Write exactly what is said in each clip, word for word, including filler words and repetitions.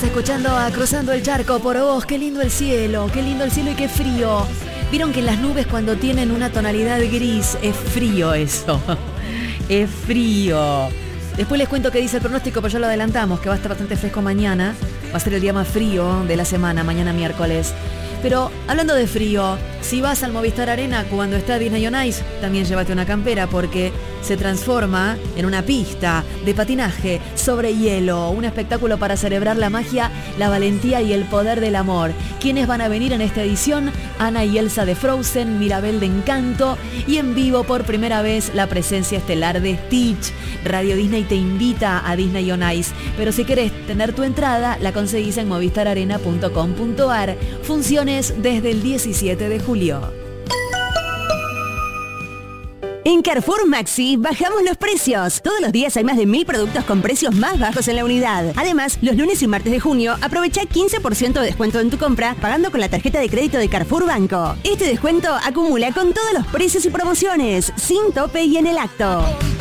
escuchando a Cruzando el Charco por vos. Qué lindo el cielo, qué lindo el cielo y qué frío. Vieron que las nubes cuando tienen una tonalidad gris, es frío eso. Es frío. Después les cuento qué dice el pronóstico, pero ya lo adelantamos, que va a estar bastante fresco mañana. Va a ser el día más frío de la semana, mañana miércoles. Pero hablando de frío, si vas al Movistar Arena cuando está Disney on Ice, también llévate una campera porque se transforma en una pista de patinaje sobre hielo, un espectáculo para celebrar la magia, la valentía y el poder del amor. ¿Quiénes van a venir en esta edición? Anna y Elsa de Frozen, Mirabel de Encanto y en vivo por primera vez la presencia estelar de Stitch. Radio Disney te invita a Disney on Ice, pero si querés tener tu entrada, la conseguís en movistar arena punto com punto ar. Funciones desde el diecisiete de julio. En Carrefour Maxi bajamos los precios. Todos los días hay más de mil productos con precios más bajos en la unidad. Además, los lunes y martes de junio aprovecha quince por ciento de descuento en tu compra pagando con la tarjeta de crédito de Carrefour Banco. Este descuento acumula con todos los precios y promociones, sin tope y en el acto.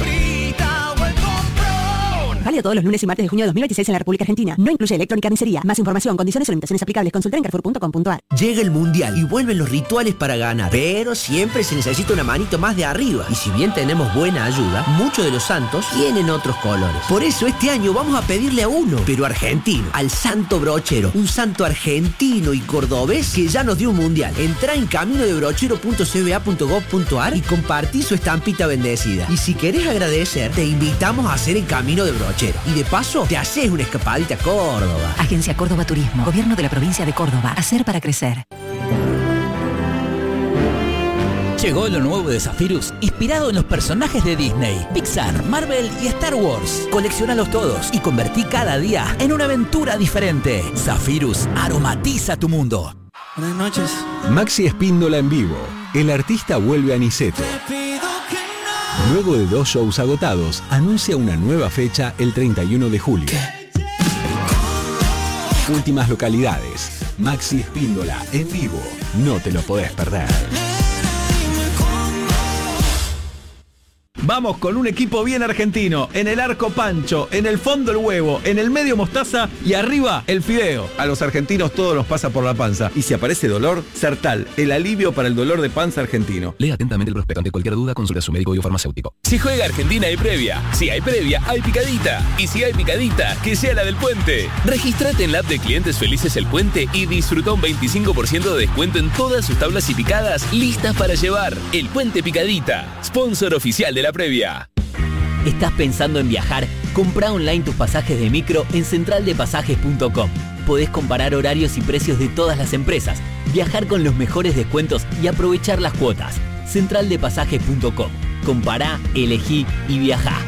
Válido todos los lunes y martes de junio de dos mil veintiséis en la República Argentina. No incluye electrónica ni carnicería. Más información, condiciones o limitaciones aplicables. Consulta en carrefour punto com punto ar. Llega el Mundial y vuelven los rituales para ganar. Pero siempre se necesita una manito más de arriba. Y si bien tenemos buena ayuda, muchos de los santos tienen otros colores. Por eso este año vamos a pedirle a uno, pero argentino, al Santo Brochero. Un santo argentino y cordobés que ya nos dio un Mundial. Entrá en camino de brochero punto c b a punto gov punto ar y compartí su estampita bendecida. Y si querés agradecer, te invitamos a hacer el Camino de Brochero. Y de paso, te haces una escapadita a Córdoba. Agencia Córdoba Turismo. Gobierno de la provincia de Córdoba. Hacer para crecer. Llegó lo nuevo de Zephyrus, inspirado en los personajes de Disney, Pixar, Marvel y Star Wars. Colecciónalos todos y convertí cada día en una aventura diferente. Zephyrus aromatiza tu mundo. Buenas noches. Maxi Espíndola en vivo. El artista vuelve a Niceto. Luego de dos shows agotados, anuncia una nueva fecha el treinta y uno de julio. Últimas localidades. Maxi Espíndola en vivo. No te lo podés perder. Vamos con un equipo bien argentino. En el arco Pancho, en el fondo el huevo, en el medio mostaza y arriba el fideo. A los argentinos todo nos pasa por la panza. Y si aparece dolor, Sertal, el alivio para el dolor de panza argentino. Lea atentamente el prospecto. Ante cualquier duda, consulte a su médico y o farmacéutico. Si juega Argentina hay previa. Si hay previa, hay picadita. Y si hay picadita, que sea la del Puente. Regístrate en la app de Clientes Felices El Puente y disfruta un veinticinco por ciento de descuento en todas sus tablas y picadas listas para llevar. El Puente Picadita, sponsor oficial de la previa. ¿Estás pensando en viajar? Comprá online tus pasajes de micro en central de pasajes punto com. Podés comparar horarios y precios de todas las empresas, viajar con los mejores descuentos y aprovechar las cuotas. central de pasajes punto com. Compará, elegí y viajá.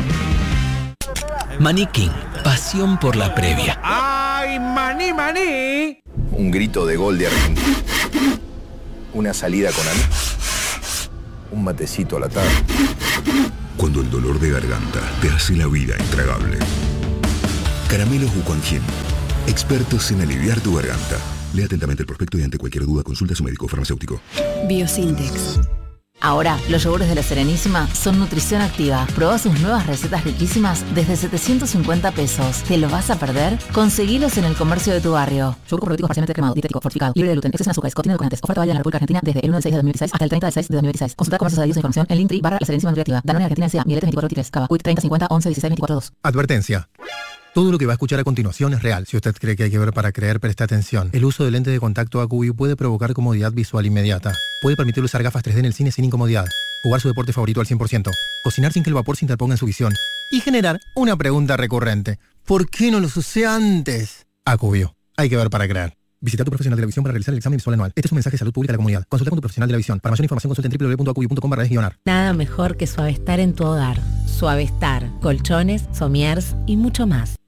Maní King, pasión por la previa. ¡Ay, maní, maní! Un grito de gol de Argentina. Una salida con amigos. Un matecito a la tarde. Cuando el dolor de garganta te hace la vida intragable. Caramelos Wuquanjin, expertos en aliviar tu garganta. Lea atentamente el prospecto y ante cualquier duda consulta a su médico farmacéutico. Biosintex. Ahora, los yogures de la Serenísima son nutrición activa. Probá sus nuevas recetas riquísimas desde setecientos cincuenta pesos. ¿Te lo vas a perder? Conseguilos en el comercio de tu barrio. Yogur probiótico parcialmente cremado, dietético, fortificado, libre de gluten, exceso en azúcares, contiene edulcorantes. Oferta válida en la República Argentina desde el uno del seis de dos mil dieciséis hasta el treinta del seis de dos mil dieciséis. Consulta comercios adheridos e información en Linktree barra la Serenísima Nutriactiva. Danone Argentina S A, Mieletes veinticuatro veintitrés, Cava, Quick treinta cincuenta once dieciséis veinticuatro dos. Advertencia. Todo lo que va a escuchar a continuación es real. Si usted cree que hay que ver para creer, preste atención. El uso de lentes de contacto A Q V puede provocar comodidad visual inmediata. Puede permitir usar gafas tres D en el cine sin incomodidad. Jugar su deporte favorito al cien por ciento. Cocinar sin que el vapor se interponga en su visión. Y generar una pregunta recurrente. ¿Por qué no los usé antes? A Q V. Hay que ver para creer. Visita a tu profesional de la visión para realizar el examen visual anual. Este es un mensaje de salud pública a la comunidad. Consulta con tu profesional de la visión. Para mayor información consulta en w w w punto a q v punto com barra es ar. Nada mejor que Suavestar en tu hogar. Suavestar, colchones, somiers y mucho más.